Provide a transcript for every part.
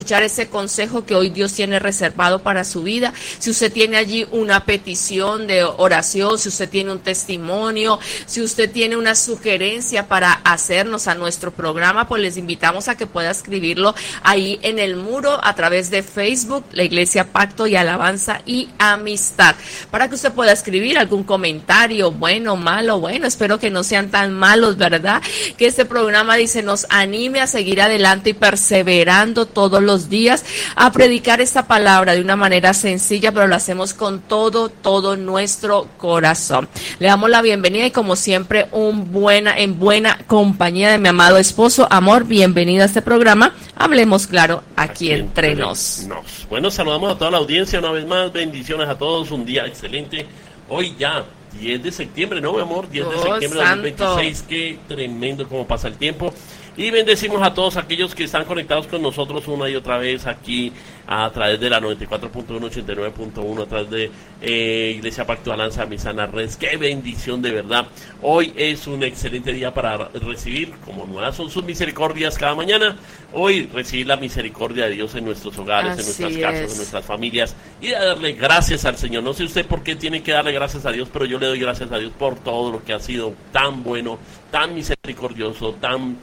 escuchar ese consejo que hoy Dios tiene reservado para su vida. Si usted tiene allí una petición de oración, si usted tiene un testimonio, si usted tiene una sugerencia para hacernos a nuestro programa, pues les invitamos a que pueda escribirlo ahí en el muro a través de Facebook, la Iglesia Pacto y Alabanza y Amistad, para que usted pueda escribir algún comentario, bueno, malo, bueno, espero que no sean tan malos, ¿verdad? Que este programa, dice, nos anime a seguir adelante y perseverando todos los días a predicar esta palabra de una manera sencilla, pero lo hacemos con todo nuestro corazón. Le damos la bienvenida y como siempre en buena compañía de mi amado esposo. Amor, bienvenida a este programa. Hablemos claro aquí entre nos. Bueno, saludamos a toda la audiencia una vez más. Bendiciones a todos. Un día excelente. Hoy ya 10 de septiembre, ¿no, mi amor? 10 de septiembre de 2026. Qué tremendo cómo pasa el tiempo. Y bendecimos a todos aquellos que están conectados con nosotros una y otra vez aquí a través de la 94.1, 89.1, a través de Iglesia Pacto Alabanza Misana Redes. ¡Qué bendición de verdad! Hoy es un excelente día para recibir, como nuevas son sus misericordias cada mañana, hoy recibir la misericordia de Dios en nuestros hogares, en nuestras casas, en nuestras familias, y darle gracias al Señor. No sé usted por qué tiene que darle gracias a Dios, pero yo le doy gracias a Dios por todo lo que ha sido tan bueno, tan misericordioso, tan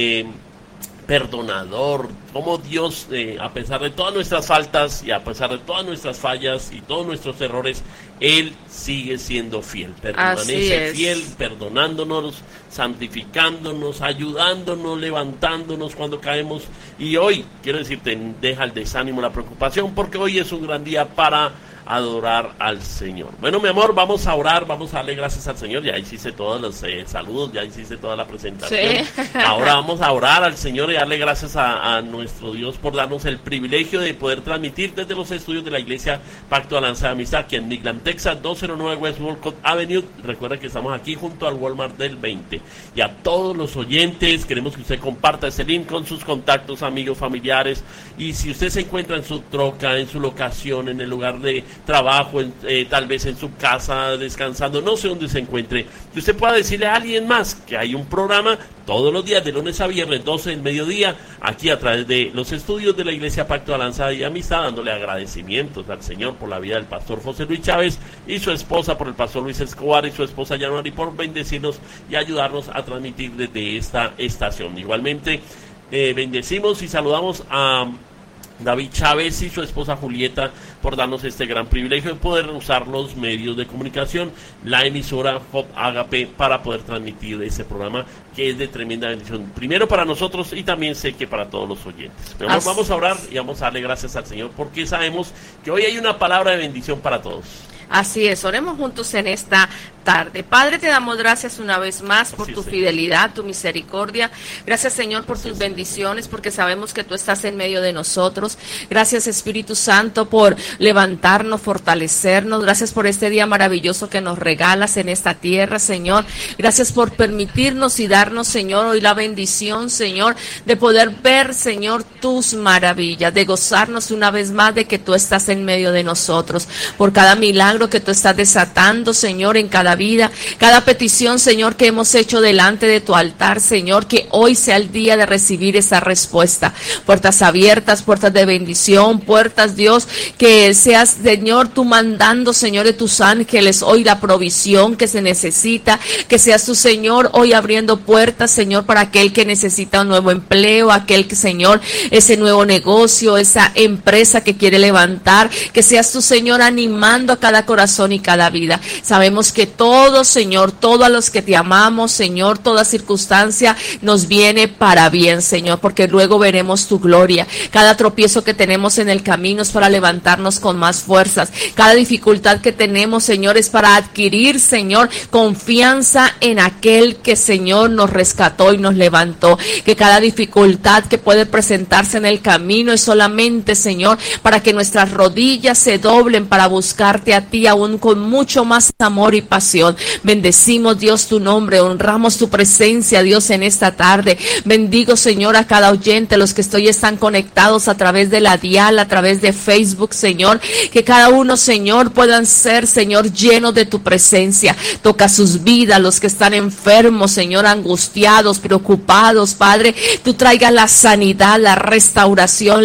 perdonador, como Dios, a pesar de todas nuestras faltas y a pesar de todas nuestras fallas y todos nuestros errores, Él sigue siendo fiel, permanece fiel, perdonándonos, santificándonos, ayudándonos, levantándonos cuando caemos. Y hoy, quiero decirte, deja el desánimo, la preocupación, porque hoy es un gran día para adorar al Señor. Bueno, mi amor, vamos a orar, vamos a darle gracias al Señor. Ya hiciste todos los saludos, ya hiciste toda la presentación. Sí. Ahora vamos a orar al Señor y darle gracias a nuestro Dios por darnos el privilegio de poder transmitir desde los estudios de la Iglesia Pacto Alabanza de Amistad, aquí en Midland, Texas, 209 West Walcott Avenue. Recuerda que estamos aquí junto al Walmart del 20. Y a todos los oyentes, queremos que usted comparta este link con sus contactos, amigos, familiares. Y si usted se encuentra en su troca, en su locación, en el lugar de trabajo, tal vez en su casa, descansando, no sé dónde se encuentre, que usted pueda decirle a alguien más que hay un programa todos los días, de lunes a viernes, 12 del mediodía, aquí a través de los estudios de la Iglesia Pacto Alabanza y Amistad, dándole agradecimientos al Señor por la vida del pastor José Luis Chávez y su esposa, por el pastor Luis Escobar y su esposa January, por bendecirnos y ayudarnos a transmitir desde esta estación. Igualmente, bendecimos y saludamos a David Chávez y su esposa Julieta por darnos este gran privilegio de poder usar los medios de comunicación, la emisora Hope Agape, para poder transmitir este programa que es de tremenda bendición, primero para nosotros y también sé que para todos los oyentes. Pero vamos a orar y vamos a darle gracias al Señor porque sabemos que hoy hay una palabra de bendición para todos. Así es, oremos juntos en esta tarde. Padre, te damos gracias una vez más por tu fidelidad, tu misericordia. Gracias, Señor, por tus bendiciones, porque sabemos que tú estás en medio de nosotros. Gracias, Espíritu Santo, por levantarnos, fortalecernos. Gracias por este día maravilloso que nos regalas en esta tierra, Señor. Gracias por permitirnos y darnos, Señor, hoy la bendición, Señor, de poder ver, Señor, tus maravillas, de gozarnos una vez más de que tú estás en medio de nosotros, por cada milagro que tú estás desatando, Señor, en cada vida, cada petición, Señor, que hemos hecho delante de tu altar, Señor, que hoy sea el día de recibir esa respuesta. Puertas abiertas, puertas de bendición, puertas, Dios, que seas, Señor, tú mandando, Señor, de tus ángeles hoy la provisión que se necesita, que seas tú, Señor, hoy abriendo puertas, Señor, para aquel que necesita un nuevo empleo, aquel que, Señor, ese nuevo negocio, esa empresa que quiere levantar, que seas tú, Señor, animando a cada corazón y cada vida. Sabemos que todo, Señor, todo a los que te amamos, Señor, toda circunstancia nos viene para bien, Señor, porque luego veremos tu gloria. Cada tropiezo que tenemos en el camino es para levantarnos con más fuerzas. Cada dificultad que tenemos, Señor, es para adquirir, Señor, confianza en aquel que, Señor, nos rescató y nos levantó. Que cada dificultad que puede presentarse en el camino es solamente, Señor, para que nuestras rodillas se doblen para buscarte a ti aún con mucho más amor y pasión. Bendecimos, Dios, tu nombre, honramos tu presencia, Dios, en esta tarde. Bendigo, Señor, a cada oyente, los que están conectados a través de la dial, a través de Facebook, Señor, que cada uno, Señor, puedan ser, Señor, llenos de tu presencia. Toca sus vidas, los que están enfermos, Señor, angustiados, preocupados, Padre, tú traigas la sanidad, la restauración, la paz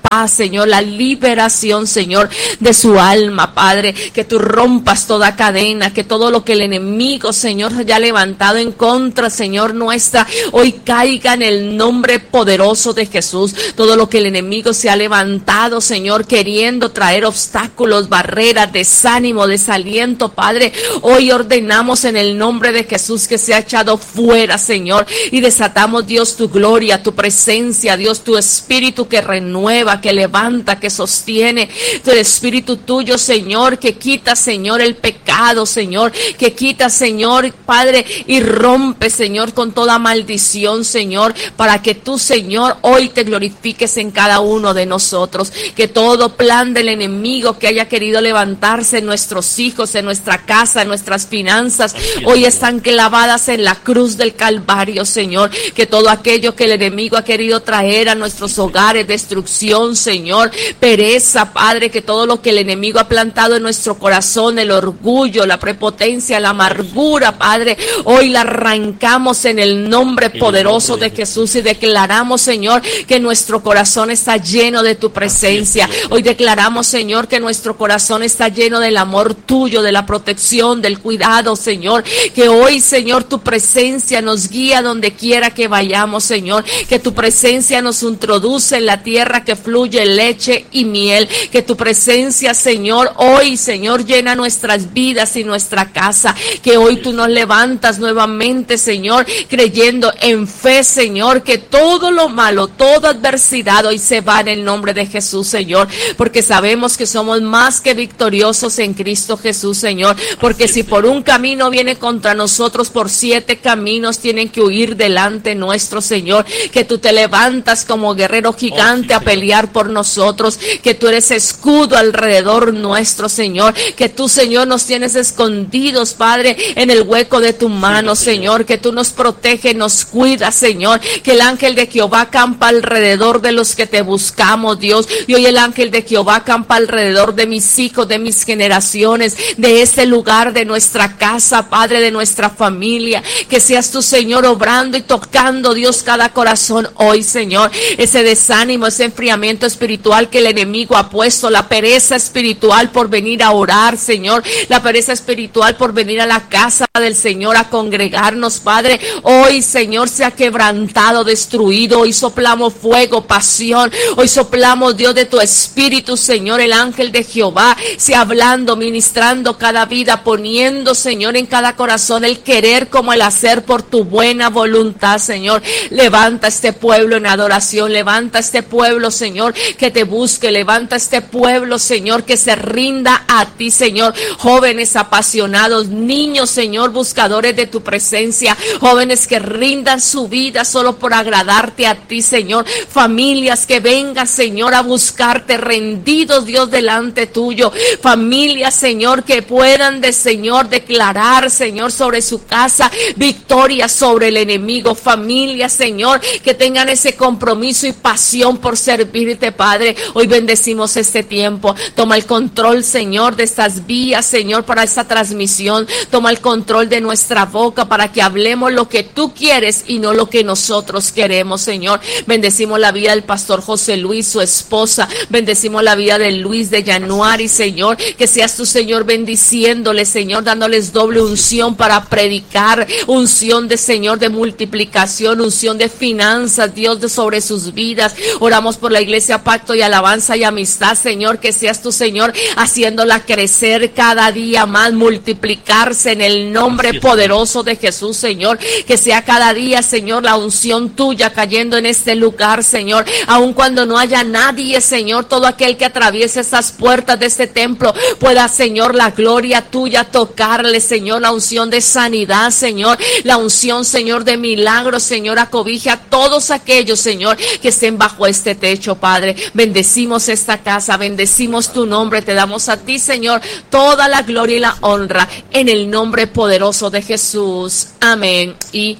paz, Señor, la liberación, Señor, de su alma, Padre, que tú rompas toda cadena, que todo lo que el enemigo, Señor, haya levantado en contra, Señor, nuestra, hoy caiga en el nombre poderoso de Jesús. Todo lo que el enemigo se ha levantado, Señor, queriendo traer obstáculos, barreras, desánimo, desaliento, Padre, hoy ordenamos en el nombre de Jesús que sea echado fuera, Señor, y desatamos, Dios, tu gloria, tu presencia, Dios, tu espíritu que renueva, que levanta, que sostiene, tu espíritu tuyo, Señor, que quita, Señor, el pecado, Señor, que quita, Señor, Padre, y rompe, Señor, con toda maldición, Señor, para que tú, Señor, hoy te glorifiques en cada uno de nosotros, que todo plan del enemigo que haya querido levantarse en nuestros hijos, en nuestra casa, en nuestras finanzas, hoy están clavadas en la cruz del Calvario, Señor, que todo aquello que el enemigo ha querido traer a nuestros hogares, destrucción, Señor, pereza, Padre, que todo lo que el enemigo ha plantado en nuestro corazón, el orgullo, la prepotencia, la amargura, Padre, hoy la arrancamos en el nombre poderoso de Jesús y declaramos, Señor, que nuestro corazón está lleno de tu presencia. Hoy declaramos, Señor, que nuestro corazón está lleno del amor tuyo, de la protección, del cuidado, Señor, que hoy, Señor, tu presencia nos guía donde quiera que vayamos, Señor, que tu presencia nos introduce en la tierra que fluye leche y miel, que tu presencia, Señor, hoy, Señor, llena nuestras vidas y nuestra casa, que hoy tú nos levantas nuevamente, Señor, creyendo en fe, Señor, que todo lo malo, toda adversidad hoy se va en el nombre de Jesús, Señor, porque sabemos que somos más que victoriosos en Cristo Jesús, Señor, porque si por un camino viene contra nosotros, por 7 caminos tienen que huir delante nuestro, Señor, que tú te levantas como guerrero gigante a pelear por nosotros, que tú eres escudo alrededor nuestro, Señor, que tú, Señor, nos tienes escondidos, Padre, en el hueco de tu mano, Señor, que tú nos proteges, nos cuidas, Señor, que el ángel de Jehová acampa alrededor de los que te buscamos, Dios, y hoy el ángel de Jehová acampa alrededor de mis hijos, de mis generaciones, de este lugar, de nuestra casa, Padre, de nuestra familia, que seas tú, Señor, obrando y tocando, Dios, cada corazón hoy, Señor, ese desánimo, ese enfriamiento espiritual que el enemigo ha puesto, la pereza espiritual por venir a orar, Señor, la pereza espiritual por venir a la casa del Señor a congregarnos, Padre, hoy, Señor, se ha quebrantado, destruido, hoy soplamos fuego, pasión, hoy soplamos, Dios, de tu espíritu, Señor, el ángel de Jehová, sea hablando, ministrando cada vida, poniendo, Señor, en cada corazón el querer como el hacer por tu buena voluntad, Señor. Levanta este pueblo en adoración, levanta este pueblo, Señor, que te busque, levanta este pueblo, Señor, que se rinda a ti, Señor, jóvenes apasionados, niños, Señor, buscadores de tu presencia, jóvenes que rindan su vida solo por agradarte a ti, Señor, familias que vengan, Señor, a buscarte rendidos, Dios, delante tuyo, familias, Señor, que puedan Señor, declarar, Señor, sobre su casa victoria sobre el enemigo, familias, Señor, que tengan ese compromiso y pasión por servirte, Padre. Hoy bendecimos este tiempo, toma el control, Señor, de estas vías, Señor, para esta transmisión, toma el control de nuestra boca para que hablemos lo que tú quieres y no lo que nosotros queremos, Señor. Bendecimos la vida del pastor José Luis, su esposa, bendecimos la vida de Luis, de Januari, Señor, que seas tú, Señor, bendiciéndoles, Señor, dándoles doble unción para predicar, unción de, Señor, de multiplicación, unción de finanzas, Dios, de sobre sus vidas. Oramos por la iglesia Pacto y Alabanza y Amistad, Señor, que seas tú, Señor, haciéndola crecer cada día más, multiplicarse en el nombre poderoso de Jesús, Señor, que sea cada día, Señor, la unción tuya cayendo en este lugar, Señor, aun cuando no haya nadie, Señor, todo aquel que atraviese esas puertas de este templo pueda, Señor, la gloria tuya tocarle, Señor, la unción de sanidad, Señor, la unción, Señor, de milagros, Señor, acobije a todos aquellos, Señor, que estén bajo este techo, Padre. Bendecimos esta casa, bendecimos tu nombre, te damos a ti, Señor, toda la gloria y la honra en el nombre poderoso de Jesús. Amén y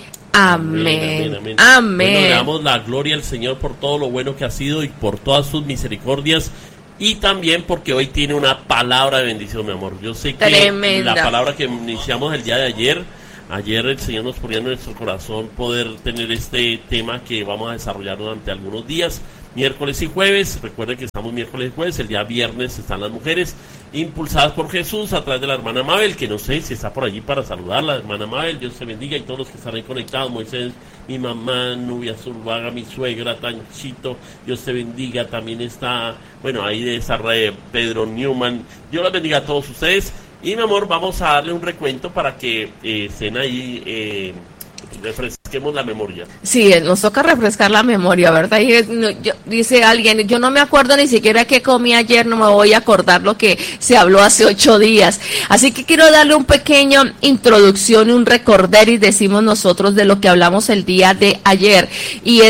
amén. Amén. Amén. Bueno, le damos la gloria al Señor por todo lo bueno que ha sido y por todas sus misericordias. Y también porque hoy tiene una palabra de bendición, mi amor. Yo sé que tremenda. La palabra que iniciamos el día de ayer el Señor nos ponía en nuestro corazón poder tener este tema que vamos a desarrollar durante algunos días. miércoles y jueves. Recuerden que estamos miércoles y jueves, el día viernes están las mujeres impulsadas por Jesús a través de la hermana Mabel, que no sé si está por allí para saludarla, hermana Mabel, Dios te bendiga, y todos los que están ahí conectados, Moisés, mi mamá, Nubia Zurbaga, mi suegra, Tanchito, Dios te bendiga, también está, bueno, ahí de esa red, Pedro Newman, Dios les bendiga a todos ustedes, y mi amor, vamos a darle un recuento para que estén ahí, refresquemos la memoria. Sí, nos toca refrescar la memoria, ¿verdad? Dice alguien, yo no me acuerdo ni siquiera qué comí ayer, no me voy a acordar lo que se habló hace 8 días. Así que quiero darle un pequeño introducción y un recorder, y decimos nosotros de lo que hablamos el día de ayer. Y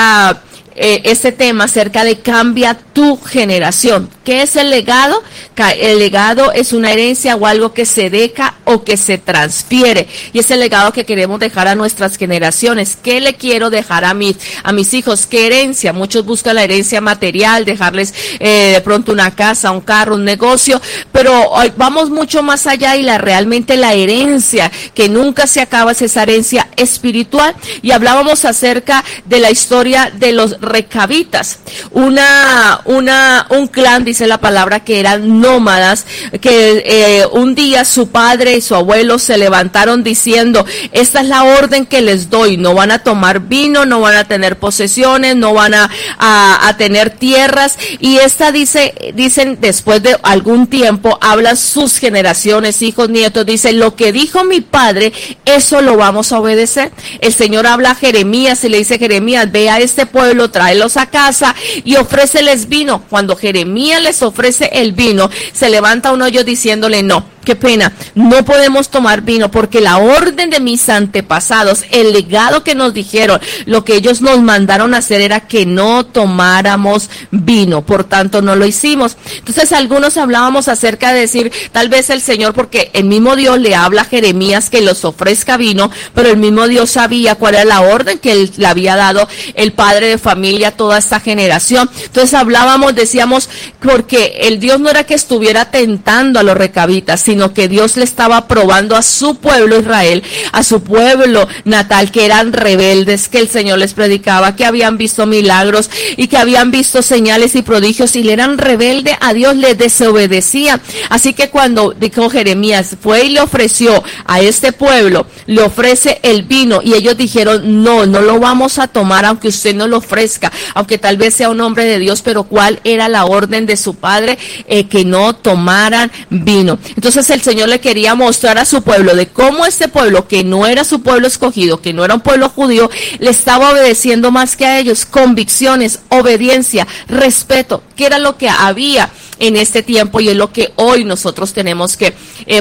este tema acerca de cambia tu generación. ¿Qué es el legado? El legado es una herencia o algo que se deja o que se transfiere, y es el legado que queremos dejar a nuestras generaciones. ¿Qué le quiero dejar a mis hijos? ¿Qué herencia? Muchos buscan la herencia material, dejarles de pronto una casa, un carro, un negocio, pero vamos mucho más allá, y realmente la herencia que nunca se acaba es esa herencia espiritual. Y hablábamos acerca de la historia de los recabitas, un clan, dice la palabra, que eran nómadas, que un día su padre y su abuelo se levantaron diciendo, esta es la orden que les doy, no van a tomar vino, no van a tener posesiones, no van a tener tierras, y dicen después de algún tiempo, hablan sus generaciones, hijos, nietos, dice, lo que dijo mi padre, eso lo vamos a obedecer. El Señor habla a Jeremías y le dice, Jeremías, ve a este pueblo, tráelos a casa y ofréceles vino. Cuando Jeremías les ofrece el vino, se levanta uno de ellos diciéndole, no, qué pena, no podemos tomar vino, porque la orden de mis antepasados, el legado que nos dijeron, lo que ellos nos mandaron a hacer era que no tomáramos vino, por tanto no lo hicimos. Entonces algunos hablábamos acerca de decir, tal vez el Señor, porque el mismo Dios le habla a Jeremías que los ofrezca vino, pero el mismo Dios sabía cuál era la orden que él le había dado el padre de familia a toda esta generación. Entonces hablábamos, decíamos, porque el Dios no era que estuviera tentando a los recabitas, sino que Dios le estaba probando a su pueblo Israel, a su pueblo natal, que eran rebeldes, que el Señor les predicaba, que habían visto milagros y que habían visto señales y prodigios, y le eran rebelde a Dios, le desobedecían. Así que cuando dijo Jeremías, fue y le ofreció a este pueblo, le ofrece el vino, y ellos dijeron, no lo vamos a tomar, aunque usted no lo ofrezca, aunque tal vez sea un hombre de Dios, pero ¿cuál era la orden de su padre? Que no tomaran vino. Entonces el Señor le quería mostrar a su pueblo de cómo este pueblo, que no era su pueblo escogido, que no era un pueblo judío, le estaba obedeciendo más que a ellos. Convicciones, obediencia, respeto, que era lo que había en este tiempo, y es lo que hoy nosotros tenemos que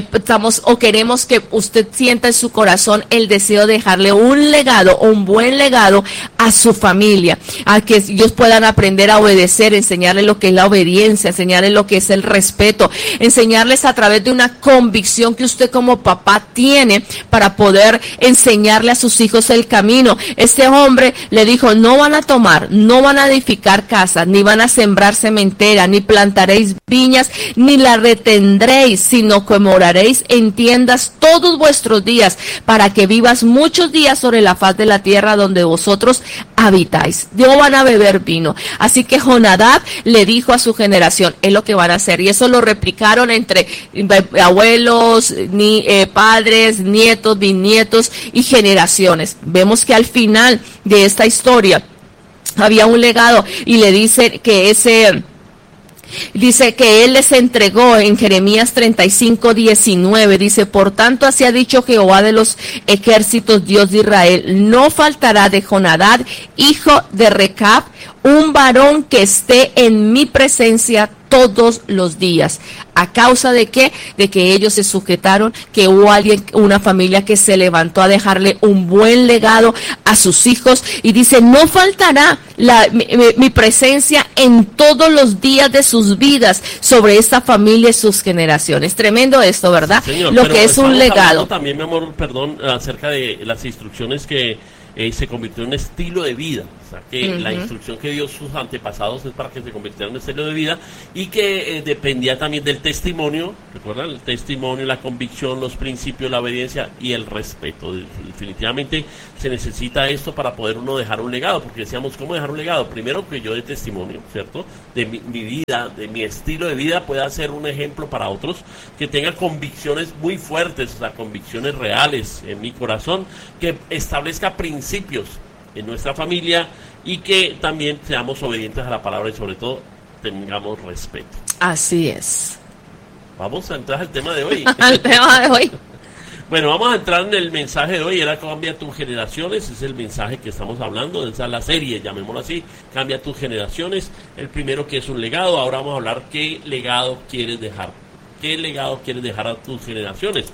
queremos que usted sienta en su corazón el deseo de dejarle un legado, un buen legado a su familia, a que ellos puedan aprender a obedecer, enseñarles lo que es la obediencia, enseñarles lo que es el respeto, enseñarles a través de una convicción que usted como papá tiene para poder enseñarle a sus hijos el camino. Este hombre le dijo, no van a tomar, no van a edificar casas, ni van a sembrar cementera, ni plantaréis viñas, ni la retendréis, sino que moraréis en tiendas todos vuestros días, para que vivas muchos días sobre la faz de la tierra donde vosotros habitáis. No van a beber vino. Así que Jonadab le dijo a su generación, es lo que van a hacer, y eso lo replicaron entre abuelos, padres, nietos, bisnietos y generaciones. Vemos que al final de esta historia había un legado, y le dice que dice que él les entregó en Jeremías 35:19, dice, por tanto así ha dicho Jehová de los ejércitos, Dios de Israel, no faltará de Jonadab, hijo de Recab, un varón que esté en mi presencia todos los días. ¿A causa de qué? De que ellos se sujetaron, que hubo una familia que se levantó a dejarle un buen legado a sus hijos, y dice, no faltará mi presencia en todos los días de sus vidas sobre esta familia y sus generaciones. Tremendo esto, ¿verdad? Señor, lo que es un legado. También, mi amor, perdón, acerca de las instrucciones que se convirtió en un estilo de vida, O sea, que la instrucción que dio sus antepasados es para que se convirtieran en estilo de vida y que dependía también del testimonio, ¿recuerdan? El testimonio, la convicción, los principios, la obediencia y el respeto. Definitivamente se necesita esto para poder uno dejar un legado, porque decíamos, ¿cómo dejar un legado? Primero que yo dé testimonio, ¿cierto? De mi vida, de mi estilo de vida, pueda ser un ejemplo para otros, que tenga convicciones muy fuertes, o sea, convicciones reales en mi corazón, que establezca principios en nuestra familia y que también seamos obedientes a la palabra y sobre todo tengamos respeto. Así es. Vamos a entrar al tema de hoy. Al tema de hoy. Bueno, vamos a entrar en el mensaje de hoy, era Cambia tus generaciones, es el mensaje que estamos hablando, esa es la serie, llamémoslo así, Cambia tus generaciones, el primero que es un legado, ahora vamos a hablar qué legado quieres dejar, qué legado quieres dejar a tus generaciones.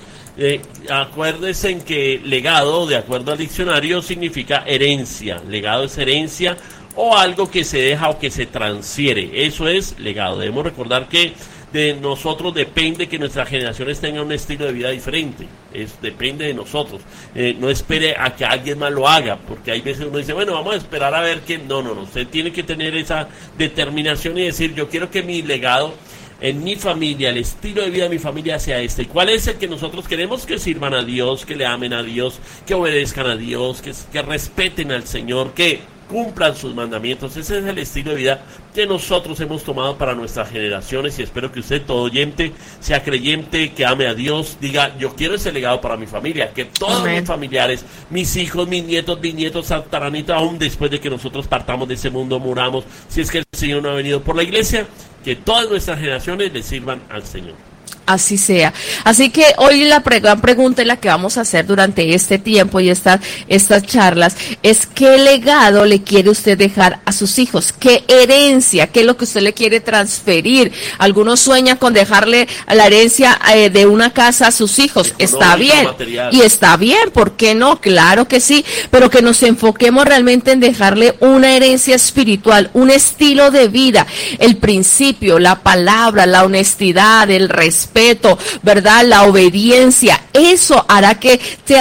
Acuérdense en que legado, de acuerdo al diccionario, significa herencia. Legado es herencia o algo que se deja o que se transfiere. Eso es legado. Debemos recordar que de nosotros depende que nuestras generaciones tengan un estilo de vida diferente. Depende de nosotros. No espere a que alguien más lo haga, porque hay veces uno dice, bueno, vamos a esperar a ver que... No. Usted tiene que tener esa determinación y decir, yo quiero que mi legado en mi familia, el estilo de vida de mi familia sea este. ¿Cuál es el que nosotros queremos? Que sirvan a Dios, que le amen a Dios, que obedezcan a Dios, que respeten al Señor, que cumplan sus mandamientos. Ese es el estilo de vida que nosotros hemos tomado para nuestras generaciones y espero que usted, todo oyente, sea creyente, que ame a Dios, diga, yo quiero ese legado para mi familia, que todos mis familiares, mis hijos, mis nietos, bisnietos, tataranietos, aún después de que nosotros partamos de ese mundo, muramos, si es que el Señor no ha venido por la iglesia, que todas nuestras generaciones le sirvan al Señor. Así sea. Así que hoy la gran pregunta y la que vamos a hacer durante este tiempo y estas charlas es ¿qué legado le quiere usted dejar a sus hijos? ¿Qué herencia? ¿Qué es lo que usted le quiere transferir? Algunos sueñan con dejarle la herencia de una casa a sus hijos. Está bien. Material. Y está bien, ¿por qué no? Claro que sí, pero que nos enfoquemos realmente en dejarle una herencia espiritual, un estilo de vida, el principio, la palabra, la honestidad, el respeto, ¿verdad? La obediencia, eso hará que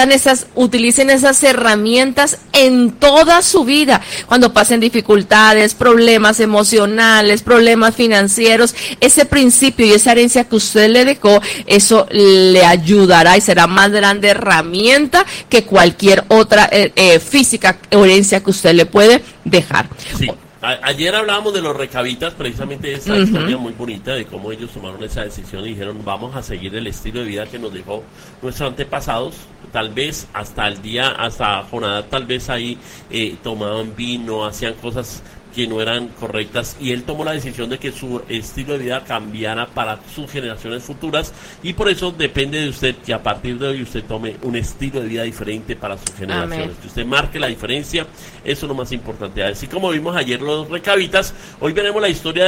utilicen esas herramientas en toda su vida, cuando pasen dificultades, problemas emocionales, problemas financieros, ese principio y esa herencia que usted le dejó, eso le ayudará y será más grande herramienta que cualquier otra física herencia que usted le puede dejar. Sí. Ayer hablábamos de los recabitas, precisamente esa historia muy bonita de cómo ellos tomaron esa decisión y dijeron, vamos a seguir el estilo de vida que nos dejó nuestros antepasados. Tal vez hasta Jonadab, tal vez ahí tomaban vino, hacían cosas que no eran correctas y él tomó la decisión de que su estilo de vida cambiara para sus generaciones futuras y por eso depende de usted que a partir de hoy usted tome un estilo de vida diferente para sus generaciones. Amén. Que usted marque la diferencia, eso es lo más importante. Así como vimos ayer los recabitas, hoy veremos la historia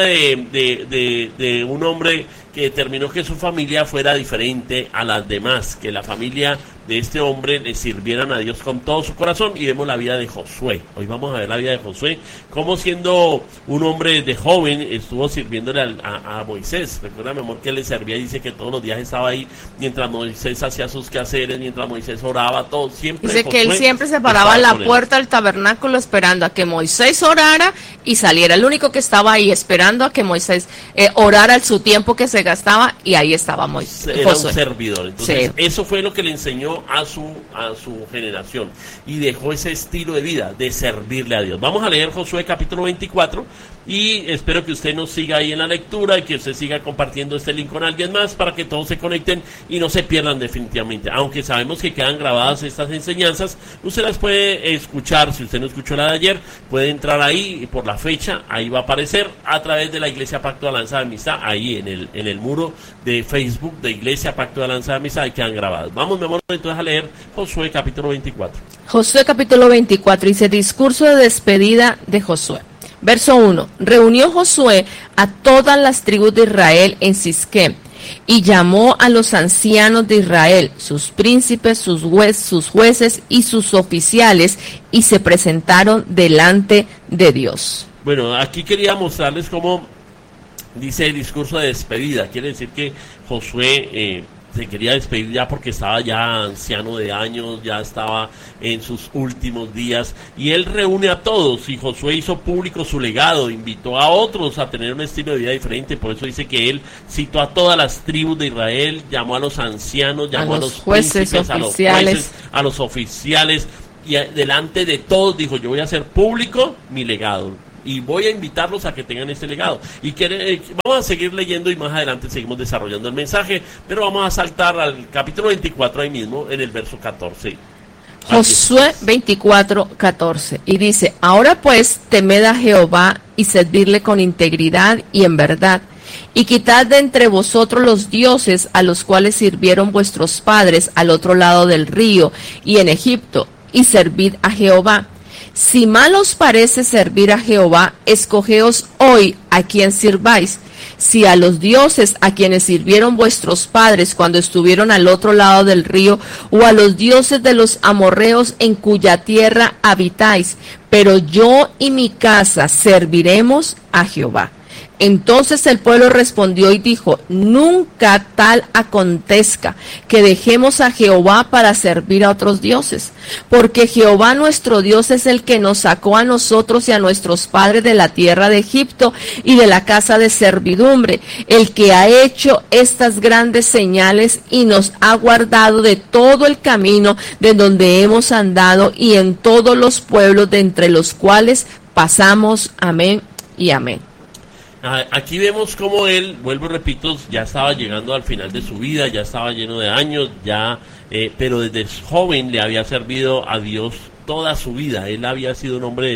de un hombre que determinó que su familia fuera diferente a las demás, que la familia de este hombre le sirvieran a Dios con todo su corazón y vemos la vida de Josué. Hoy vamos a ver la vida de Josué, cómo siendo un hombre de joven estuvo sirviéndole a Moisés. Recuerda, mi amor, que él le servía y dice que todos los días estaba ahí mientras Moisés hacía sus quehaceres, mientras Moisés oraba, todo, siempre. Dice Josué que él siempre se paraba en la puerta del tabernáculo esperando a que Moisés orara y saliera. El único que estaba ahí esperando a que Moisés orara su tiempo que se gastaba y ahí estaba Moisés. Era Josué. Un servidor. Entonces, sí. Eso fue lo que le enseñó a su generación y dejó ese estilo de vida de servirle a Dios. Vamos a leer Josué capítulo 24 y espero que usted nos siga ahí en la lectura y que usted siga compartiendo este link con alguien más para que todos se conecten y no se pierdan definitivamente. Aunque sabemos que quedan grabadas estas enseñanzas, usted las puede escuchar. Si usted no escuchó la de ayer, puede entrar ahí y por la fecha, ahí va a aparecer a través de la Iglesia Pacto de Alianza de Amistad, ahí en el muro de Facebook de Iglesia Pacto de Alianza de Amistad, ahí quedan grabadas. Vamos, mi amor, entonces a leer Josué capítulo 24. Josué capítulo 24 dice: discurso de despedida de Josué. Verso 1. Reunió Josué a todas las tribus de Israel en Sisquem y llamó a los ancianos de Israel, sus príncipes, sus jueces y sus oficiales, y se presentaron delante de Dios. Bueno, aquí quería mostrarles cómo dice el discurso de despedida. Quiere decir que Josué se quería despedir ya porque estaba ya anciano de años, ya estaba en sus últimos días, y él reúne a todos, y Josué hizo público su legado, invitó a otros a tener un estilo de vida diferente. Por eso dice que él citó a todas las tribus de Israel, llamó a los ancianos, llamó a los jueces, príncipes, a los jueces, a los oficiales, y delante de todos dijo: yo voy a hacer público mi legado y voy a invitarlos a que tengan este legado. Y vamos a seguir leyendo y más adelante seguimos desarrollando el mensaje, pero vamos a saltar al capítulo 24 ahí mismo, en el verso 14. Josué 24:14, y dice: ahora pues temed a Jehová y servirle con integridad y en verdad, y quitad de entre vosotros los dioses a los cuales sirvieron vuestros padres al otro lado del río y en Egipto, y servid a Jehová. Si mal os parece servir a Jehová, escogeos hoy a quien sirváis, si a los dioses a quienes sirvieron vuestros padres cuando estuvieron al otro lado del río, o a los dioses de los amorreos en cuya tierra habitáis, pero yo y mi casa serviremos a Jehová. Entonces el pueblo respondió y dijo: nunca tal acontezca que dejemos a Jehová para servir a otros dioses, porque Jehová nuestro Dios es el que nos sacó a nosotros y a nuestros padres de la tierra de Egipto y de la casa de servidumbre, el que ha hecho estas grandes señales y nos ha guardado de todo el camino de donde hemos andado y en todos los pueblos de entre los cuales pasamos. Amén y amén. Aquí vemos cómo él, vuelvo y repito, ya estaba llegando al final de su vida, ya estaba lleno de años, pero desde joven le había servido a Dios toda su vida. Él había sido un hombre,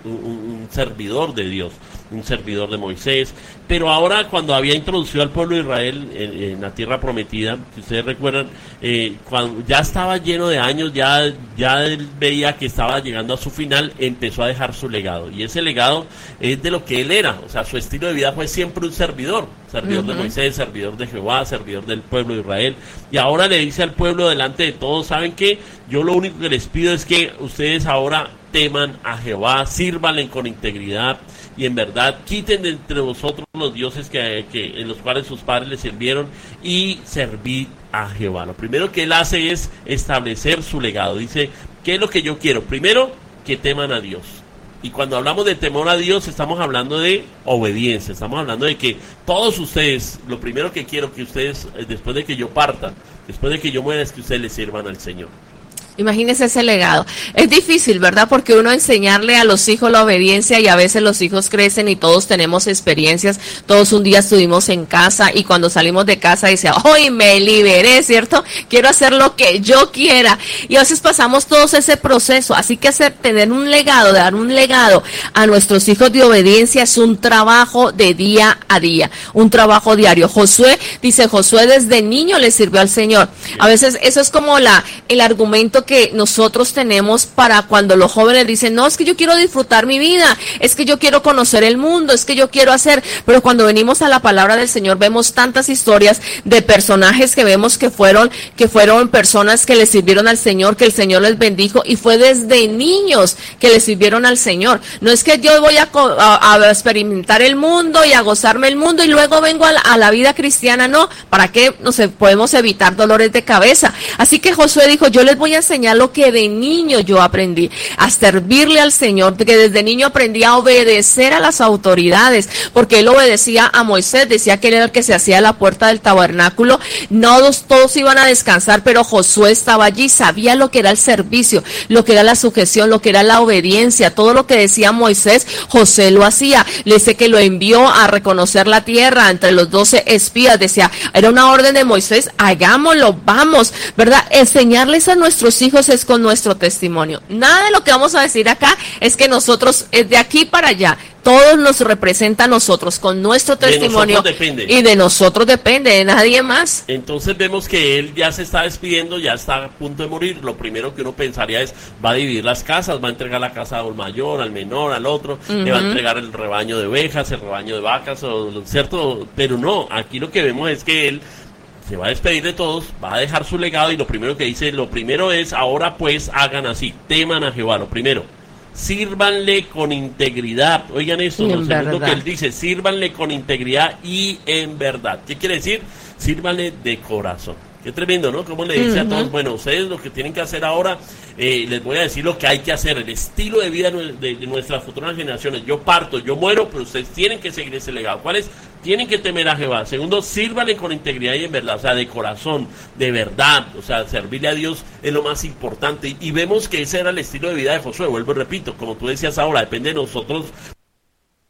un servidor de Dios, un servidor de Moisés, pero ahora cuando había introducido al pueblo de Israel en la tierra prometida, si ustedes recuerdan, cuando ya estaba lleno de años, ya él veía que estaba llegando a su final, empezó a dejar su legado, y ese legado es de lo que él era. O sea, su estilo de vida fue siempre un servidor de Moisés, servidor de Jehová, servidor del pueblo de Israel, y ahora le dice al pueblo delante de todos: ¿saben qué? Yo lo único que les pido es que ustedes ahora teman a Jehová, sírvanle con integridad y en verdad, quiten de entre vosotros los dioses en los cuales sus padres le sirvieron, y servid a Jehová. Lo primero que él hace es establecer su legado. Dice: ¿qué es lo que yo quiero? Primero, que teman a Dios. Y cuando hablamos de temor a Dios, estamos hablando de obediencia, estamos hablando de que todos ustedes, lo primero que quiero que ustedes, después de que yo parta, después de que yo muera, es que ustedes le sirvan al Señor. Imagínese ese legado. Es difícil, ¿verdad? Porque uno enseñarle a los hijos la obediencia, y a veces los hijos crecen y todos tenemos experiencias. Todos un día estuvimos en casa y cuando salimos de casa dice: hoy me liberé, ¿cierto? Quiero hacer lo que yo quiera. Y a veces pasamos todos ese proceso. Así que tener un legado, dar un legado a nuestros hijos de obediencia es un trabajo de día a día, un trabajo diario. Josué desde niño le sirvió al Señor. A veces eso es como el argumento que nosotros tenemos para cuando los jóvenes dicen: no, es que yo quiero disfrutar mi vida, es que yo quiero conocer el mundo, es que yo quiero hacer. Pero cuando venimos a la palabra del Señor vemos tantas historias de personajes que vemos que fueron personas que le sirvieron al Señor, que el Señor les bendijo, y fue desde niños que le sirvieron al Señor. No es que yo voy a experimentar el mundo y a gozarme el mundo y luego vengo a la vida cristiana. No, ¿para qué? No sé, podemos evitar dolores de cabeza. Así que Josué dijo: yo les voy a enseñar lo que de niño yo aprendí, a servirle al Señor, que desde niño aprendí a obedecer a las autoridades, porque él obedecía a Moisés, decía que él era el que se hacía a la puerta del tabernáculo. No todos iban a descansar, pero Josué estaba allí, sabía lo que era el servicio, lo que era la sujeción, lo que era la obediencia. Todo lo que decía Moisés, Josué lo hacía. Le dice que lo envió a reconocer la tierra entre los 12 espías, decía, era una orden de Moisés: hagámoslo, vamos, ¿verdad? Enseñarles a nuestros hijos es con nuestro testimonio. Nada de lo que vamos a decir acá es que nosotros, es de aquí para allá. Todos nos representa a nosotros con nuestro testimonio, y de nosotros depende, de nadie más. Entonces vemos que él ya se está despidiendo, ya está a punto de morir. Lo primero que uno pensaría es: va a dividir las casas, va a entregar la casa al mayor, al menor, al otro, le va a entregar el rebaño de ovejas, el rebaño de vacas, ¿cierto? Pero no, aquí lo que vemos es que él se va a despedir de todos, va a dejar su legado, y lo primero que dice, lo primero es: ahora pues hagan así, teman a Jehová. Lo primero, sírvanle con integridad. Oigan esto, lo segundo que él dice: sírvanle con integridad y en verdad. ¿Qué quiere decir? Sírvanle de corazón. Qué tremendo, ¿no? Como le dice a todos, bueno, ustedes lo que tienen que hacer ahora, les voy a decir lo que hay que hacer, el estilo de vida de nuestras futuras generaciones. Yo parto, yo muero, pero ustedes tienen que seguir ese legado. ¿Cuál es? Tienen que temer a Jehová. Segundo, sírvale con integridad y en verdad, o sea, de corazón, de verdad, o sea, servirle a Dios es lo más importante. Y vemos que ese era el estilo de vida de Josué, vuelvo y repito, como tú decías ahora, depende de nosotros